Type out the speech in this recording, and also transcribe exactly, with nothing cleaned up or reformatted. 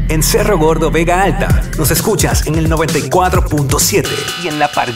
En Cerro Gordo, Vega Alta, nos escuchas en el noventa y cuatro punto siete y en La Parguera